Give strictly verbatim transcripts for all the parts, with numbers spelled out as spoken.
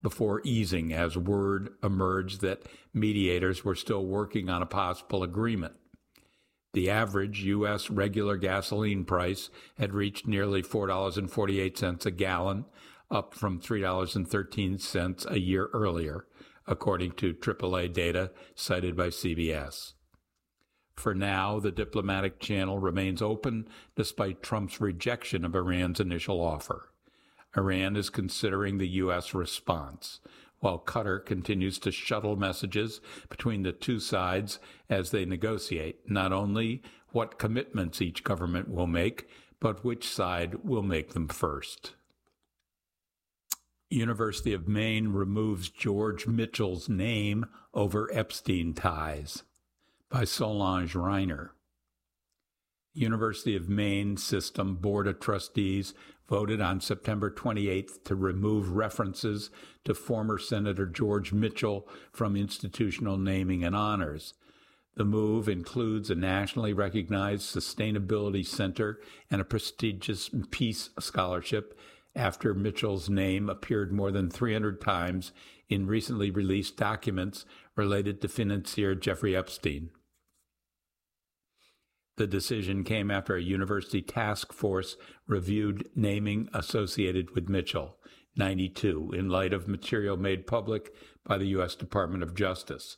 before easing as word emerged that mediators were still working on a possible agreement. The average U S regular gasoline price had reached nearly four dollars and forty-eight cents a gallon, up from three dollars and thirteen cents a year earlier, according to triple A data cited by C B S. For now, the diplomatic channel remains open despite Trump's rejection of Iran's initial offer. Iran is considering the U S response, while Qatar continues to shuttle messages between the two sides as they negotiate not only what commitments each government will make, but which side will make them first. University of Maine removes George Mitchell's name over Epstein ties, by Solange Reiner. University of Maine System Board of Trustees voted on September twenty-eighth to remove references to former Senator George Mitchell from institutional naming and honors. The move includes a nationally recognized sustainability center and a prestigious Peace Scholarship after Mitchell's name appeared more than three hundred times in recently released documents related to financier Jeffrey Epstein. The decision came after a university task force reviewed naming associated with Mitchell, ninety-two, in light of material made public by the U S Department of Justice.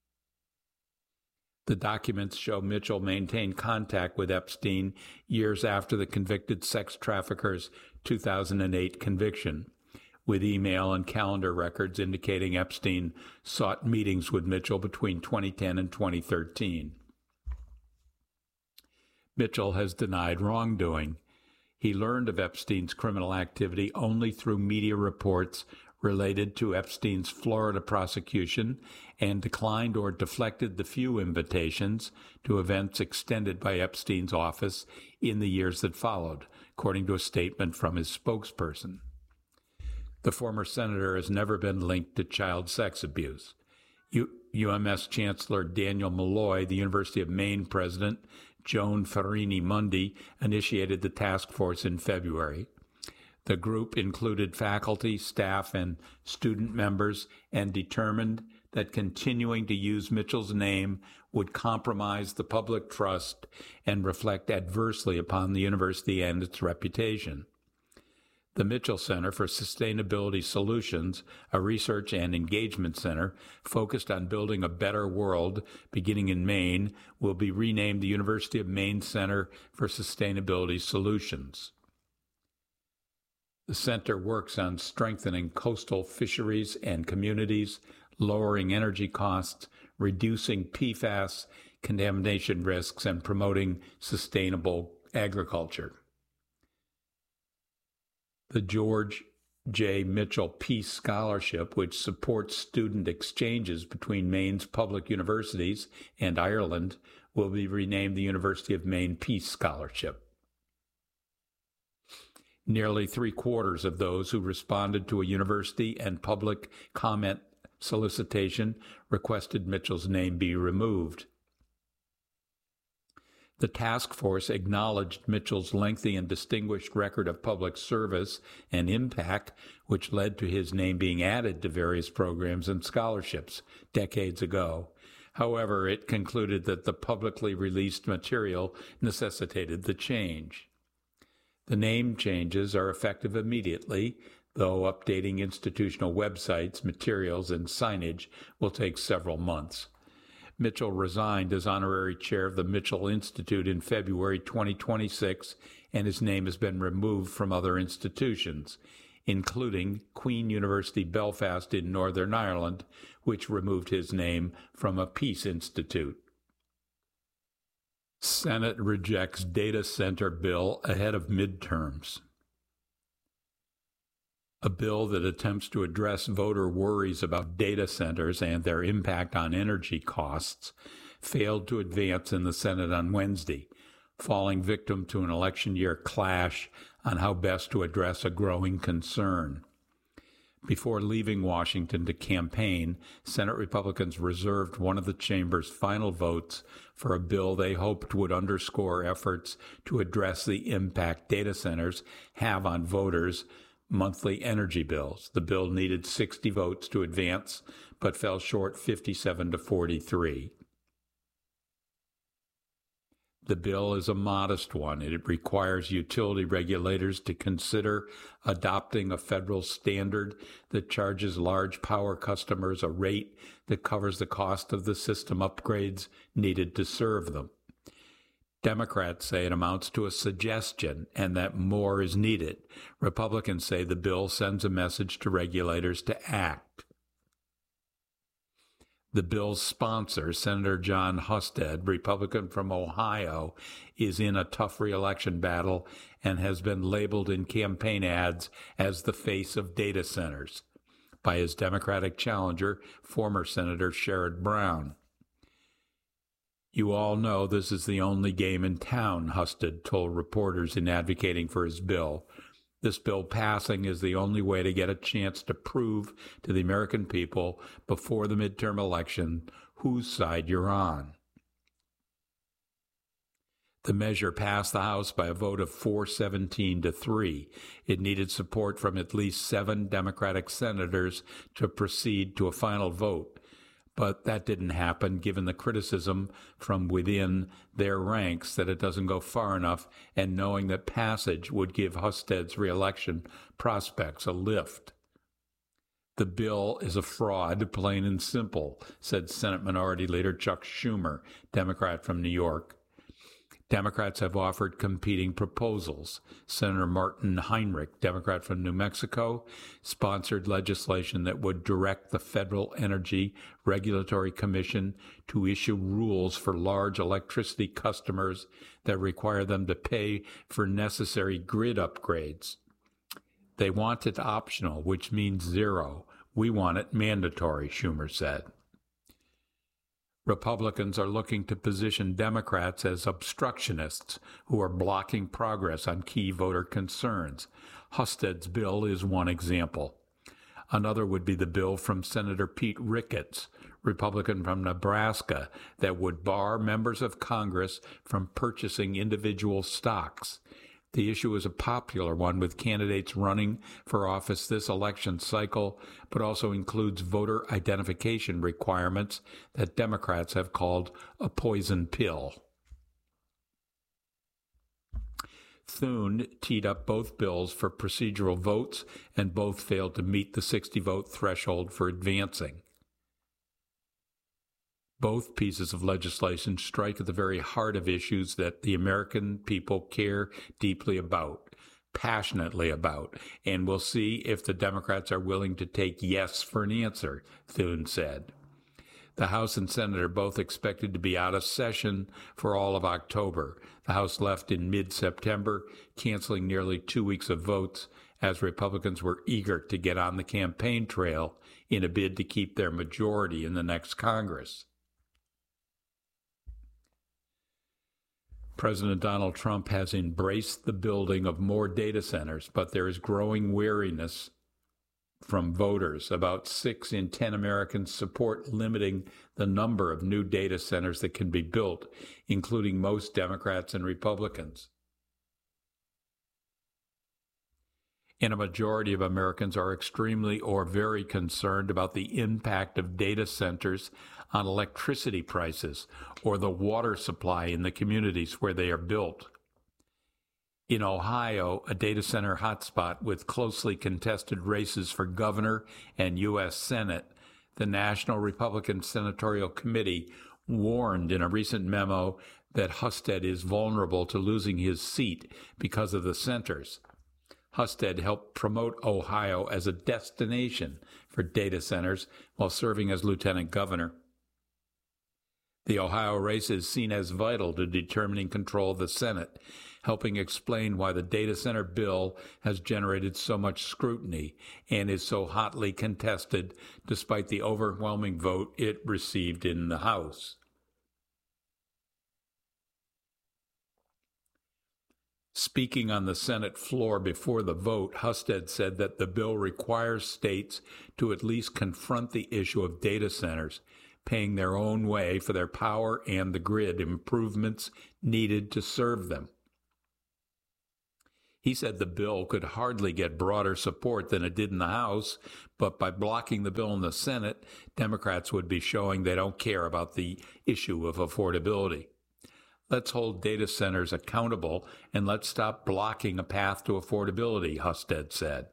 The documents show Mitchell maintained contact with Epstein years after the convicted sex trafficker's two thousand eight conviction, with email and calendar records indicating Epstein sought meetings with Mitchell between twenty ten and twenty thirteen. Mitchell has denied wrongdoing. He learned of Epstein's criminal activity only through media reports related to Epstein's Florida prosecution and declined or deflected the few invitations to events extended by Epstein's office in the years that followed, according to a statement from his spokesperson. The former senator has never been linked to child sex abuse. U- UMS Chancellor Daniel Malloy, the University of Maine president, Joan Farini Mundy, initiated the task force in February. The group included faculty, staff, and student members and determined that continuing to use Mitchell's name would compromise the public trust and reflect adversely upon the university and its reputation. The Mitchell Center for Sustainability Solutions, a research and engagement center focused on building a better world beginning in Maine, will be renamed the University of Maine Center for Sustainability Solutions. The center works on strengthening coastal fisheries and communities, lowering energy costs, reducing P FAS contamination risks, and promoting sustainable agriculture. The George J. Mitchell Peace Scholarship, which supports student exchanges between Maine's public universities and Ireland, will be renamed the University of Maine Peace Scholarship. Nearly three-quarters of those who responded to a university and public comment solicitation requested Mitchell's name be removed. The task force acknowledged Mitchell's lengthy and distinguished record of public service and impact, which led to his name being added to various programs and scholarships decades ago. However, it concluded that the publicly released material necessitated the change. The name changes are effective immediately, though updating institutional websites, materials, and signage will take several months. Mitchell resigned as honorary chair of the Mitchell Institute in February twenty twenty-six, and his name has been removed from other institutions, including Queen University Belfast in Northern Ireland, which removed his name from a peace institute. Senate rejects data center bill ahead of midterms. A bill that attempts to address voter worries about data centers and their impact on energy costs failed to advance in the Senate on Wednesday, falling victim to an election year clash on how best to address a growing concern. Before leaving Washington to campaign, Senate Republicans reserved one of the chamber's final votes for a bill they hoped would underscore efforts to address the impact data centers have on voters monthly energy bills. The bill needed sixty votes to advance, but fell short fifty-seven to forty-three. The bill is a modest one. It requires utility regulators to consider adopting a federal standard that charges large power customers a rate that covers the cost of the system upgrades needed to serve them. Democrats say it amounts to a suggestion and that more is needed. Republicans say the bill sends a message to regulators to act. The bill's sponsor, Senator Jon Husted, Republican from Ohio, is in a tough re-election battle and has been labeled in campaign ads as the face of data centers by his Democratic challenger, former Senator Sherrod Brown. You all know this is the only game in town, Husted told reporters in advocating for his bill. This bill passing is the only way to get a chance to prove to the American people before the midterm election whose side you're on. The measure passed the House by a vote of four seventeen to three. It needed support from at least seven Democratic senators to proceed to a final vote. But that didn't happen, given the criticism from within their ranks that it doesn't go far enough, and knowing that passage would give Husted's reelection prospects a lift. The bill is a fraud, plain and simple, said Senate Minority Leader Chuck Schumer, Democrat from New York. Democrats have offered competing proposals. Senator Martin Heinrich, Democrat from New Mexico, sponsored legislation that would direct the Federal Energy Regulatory Commission to issue rules for large electricity customers that require them to pay for necessary grid upgrades. They want it optional, which means zero. We want it mandatory, Schumer said. Republicans are looking to position Democrats as obstructionists who are blocking progress on key voter concerns. Husted's bill is one example. Another would be the bill from Senator Pete Ricketts, Republican from Nebraska, that would bar members of Congress from purchasing individual stocks. The issue is a popular one with candidates running for office this election cycle, but also includes voter identification requirements that Democrats have called a poison pill. Thune teed up both bills for procedural votes, and both failed to meet the sixty-vote threshold for advancing. Both pieces of legislation strike at the very heart of issues that the American people care deeply about, passionately about, and we'll see if the Democrats are willing to take yes for an answer, Thune said. The House and Senate are both expected to be out of session for all of October. The House left in mid-September, canceling nearly two weeks of votes, as Republicans were eager to get on the campaign trail in a bid to keep their majority in the next Congress. President Donald Trump has embraced the building of more data centers, but there is growing weariness from voters. About six in ten Americans support limiting the number of new data centers that can be built, including most Democrats and Republicans. And a majority of Americans are extremely or very concerned about the impact of data centers on electricity prices or the water supply in the communities where they are built. In Ohio, a data center hotspot with closely contested races for governor and U S Senate, the National Republican Senatorial Committee warned in a recent memo that Husted is vulnerable to losing his seat because of the centers. Husted helped promote Ohio as a destination for data centers while serving as lieutenant governor. The Ohio race is seen as vital to determining control of the Senate, helping explain why the data center bill has generated so much scrutiny and is so hotly contested despite the overwhelming vote it received in the House. Speaking on the Senate floor before the vote, Husted said that the bill requires states to at least confront the issue of data centers, paying their own way for their power and the grid improvements needed to serve them. He said the bill could hardly get broader support than it did in the House, but by blocking the bill in the Senate, Democrats would be showing they don't care about the issue of affordability. Let's hold data centers accountable and let's stop blocking a path to affordability, Husted said.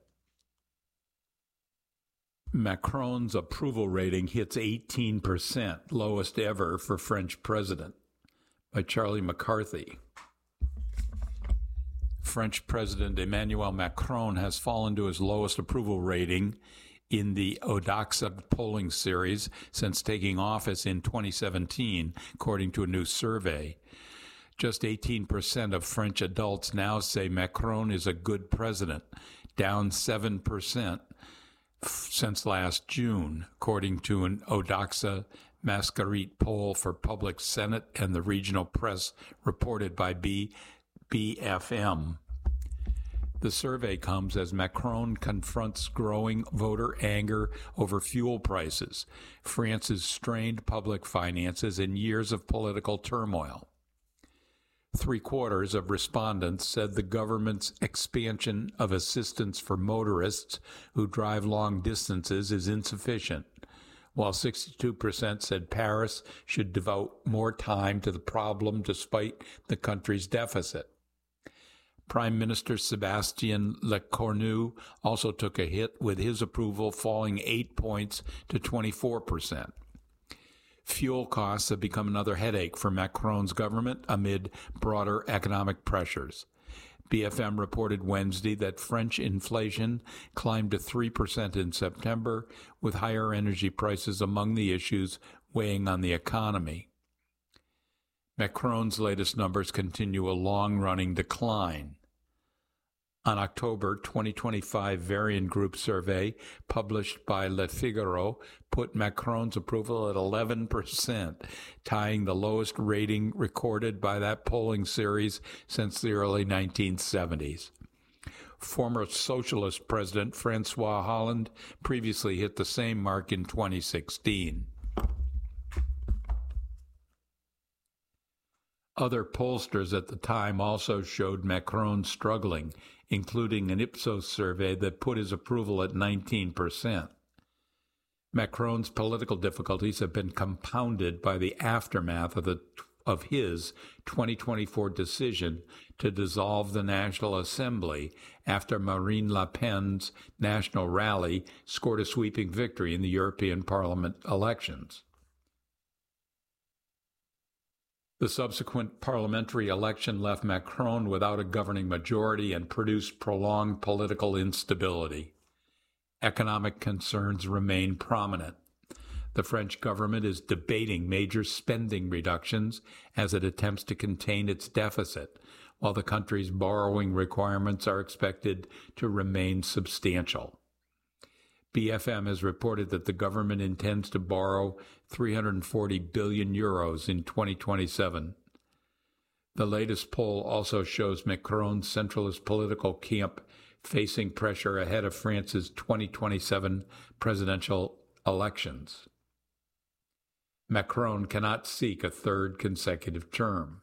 Macron's approval rating hits eighteen percent, lowest ever for French president, by Charlie McCarthy. French President Emmanuel Macron has fallen to his lowest approval rating in the Odoxa polling series since taking office in twenty seventeen, according to a new survey. Just eighteen percent of French adults now say Macron is a good president, down seven percent since last June, according to an Odoxa Mascarite poll for Public Senate and the regional press reported by B. B F M. The survey comes as Macron confronts growing voter anger over fuel prices, France's strained public finances, and years of political turmoil. Three-quarters of respondents said the government's expansion of assistance for motorists who drive long distances is insufficient, while sixty-two percent said Paris should devote more time to the problem despite the country's deficit. Prime Minister Sébastien Lecornu also took a hit, with his approval falling eight points to twenty-four percent. Fuel costs have become another headache for Macron's government amid broader economic pressures. B F M reported Wednesday that French inflation climbed to three percent in September, with higher energy prices among the issues weighing on the economy. Macron's latest numbers continue a long-running decline. An October twenty twenty-five Varian Group survey published by Le Figaro put Macron's approval at eleven percent, tying the lowest rating recorded by that polling series since the early nineteen seventies. Former socialist President François Hollande previously hit the same mark in twenty sixteen. Other pollsters at the time also showed Macron struggling, including an Ipsos survey that put his approval at nineteen percent. Macron's political difficulties have been compounded by the aftermath of, the, of his twenty twenty-four decision to dissolve the National Assembly after Marine Le Pen's National Rally scored a sweeping victory in the European Parliament elections. The subsequent parliamentary election left Macron without a governing majority and produced prolonged political instability. Economic concerns remain prominent. The French government is debating major spending reductions as it attempts to contain its deficit, while the country's borrowing requirements are expected to remain substantial. B F M has reported that the government intends to borrow three hundred forty billion euros in twenty twenty-seven. The latest poll also shows Macron's centralist political camp facing pressure ahead of France's twenty twenty-seven presidential elections. Macron cannot seek a third consecutive term.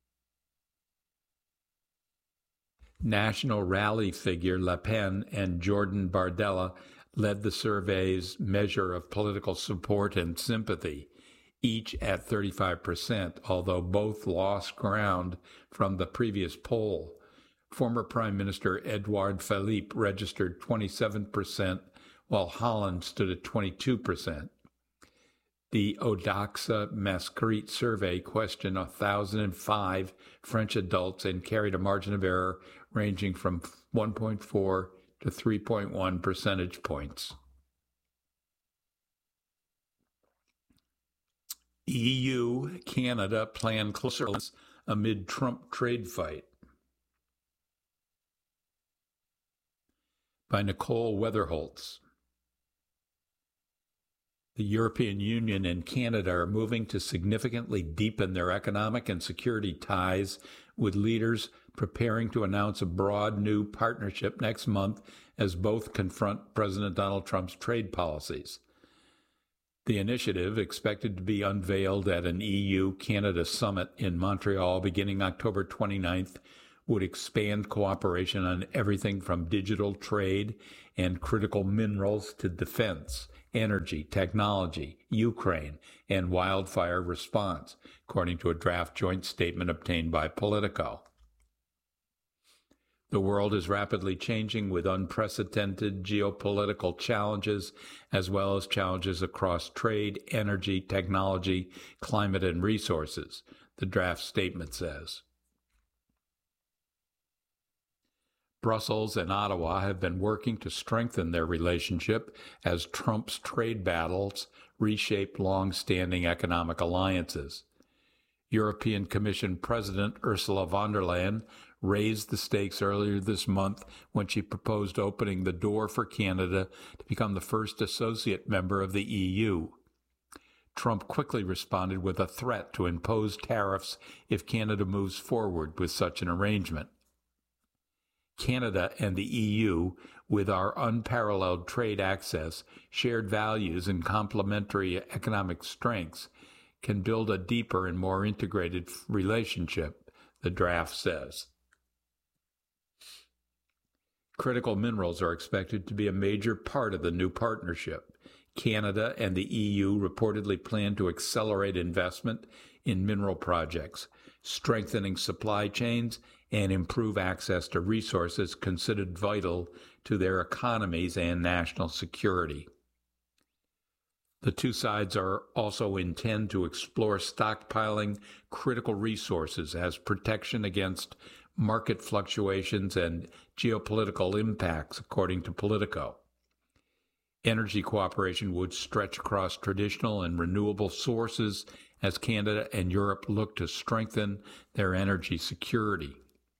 National Rally figure Le Pen and Jordan Bardella led the survey's measure of political support and sympathy, each at thirty-five percent, although both lost ground from the previous poll. Former Prime Minister Edouard Philippe registered twenty-seven percent, while Hollande stood at twenty-two percent. The Odoxa Mascarite survey questioned one thousand five French adults and carried a margin of error ranging from one point four to three point one percentage points. E U, Canada plan closer amid Trump trade fight. By Nicole Weatherholtz. The European Union and Canada are moving to significantly deepen their economic and security ties, with leaders preparing to announce a broad new partnership next month as both confront President Donald Trump's trade policies. The initiative, expected to be unveiled at an E U Canada summit in Montreal beginning October twenty-ninth, would expand cooperation on everything from digital trade and critical minerals to defense, energy, technology, Ukraine, and wildfire response, according to a draft joint statement obtained by Politico. The world is rapidly changing with unprecedented geopolitical challenges, as well as challenges across trade, energy, technology, climate, and resources, the draft statement says. Brussels and Ottawa have been working to strengthen their relationship as Trump's trade battles reshape long-standing economic alliances. European Commission President Ursula von der Leyen raised the stakes earlier this month when she proposed opening the door for Canada to become the first associate member of the E U. Trump quickly responded with a threat to impose tariffs if Canada moves forward with such an arrangement. Canada and the E U, with our unparalleled trade access, shared values, and complementary economic strengths, can build a deeper and more integrated relationship, the draft says. Critical minerals are expected to be a major part of the new partnership. Canada and the E U reportedly plan to accelerate investment in mineral projects, strengthening supply chains, and improve access to resources considered vital to their economies and national security. The two sides are also intend to explore stockpiling critical resources as protection against market fluctuations and geopolitical impacts, according to Politico. Energy cooperation would stretch across traditional and renewable sources as Canada and Europe look to strengthen their energy security.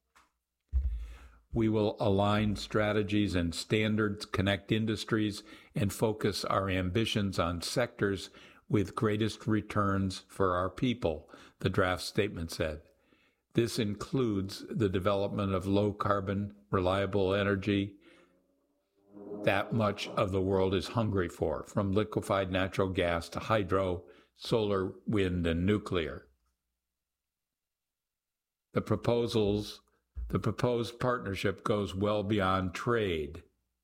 We will align strategies and standards, connect industries, and focus our ambitions on sectors with greatest returns for our people, the draft statement said. This includes the development of low-carbon, reliable energy that much of the world is hungry for, from liquefied natural gas to hydro, solar, wind, and nuclear. The proposals The proposed partnership goes well beyond trade.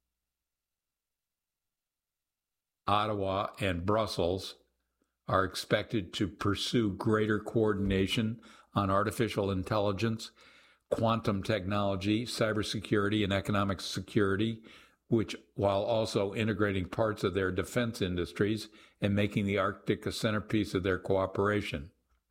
Ottawa and Brussels are expected to pursue greater coordination on artificial intelligence, quantum technology, cybersecurity, and economic security, which, while also integrating parts of their defense industries and making the Arctic a centerpiece of their cooperation.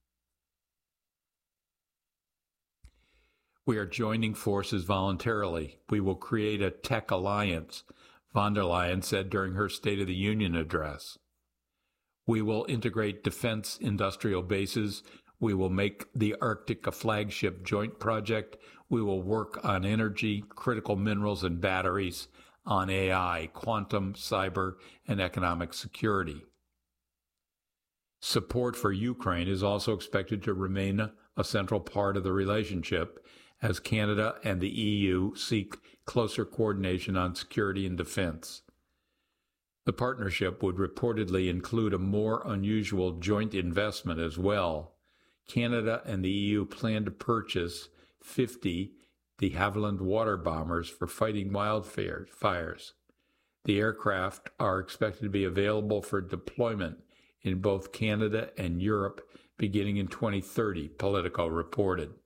We are joining forces voluntarily. We will create a tech alliance, von der Leyen said during her State of the Union address. We will integrate defense industrial bases. We will make the Arctic a flagship joint project. We will work on energy, critical minerals and batteries, on A I, quantum, cyber, and economic security. Support for Ukraine is also expected to remain a central part of the relationship, as Canada and the E U seek closer coordination on security and defense. The partnership would reportedly include a more unusual joint investment as well. Canada and the E U plan to purchase fifty de Havilland water bombers for fighting wildfires. The aircraft are expected to be available for deployment in both Canada and Europe beginning in twenty thirty, Politico reported.